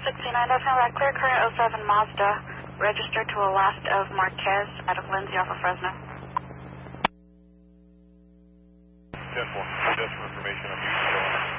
69, definitely that clear current 07 Mazda, registered to a last of Marquez out of Lindsay off of Fresno. 10-4, just for information, I'm using